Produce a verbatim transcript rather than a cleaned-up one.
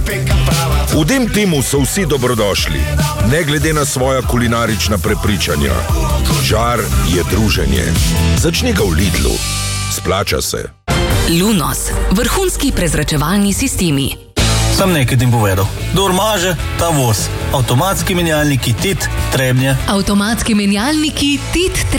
V tem timu so vsi dobrodošli, ne glede na svoja kulinarična prepričanja. Žar je druženje. Začni ga v Lidlu. Splača se. Lunos, vrhunski prezračevalni sistemi. Sam nekaj tim povedal. Dor maže, ta voz. Avtomatski menjalniki T I T Trebnje. Avtomatski menjalniki T I T Trebnje.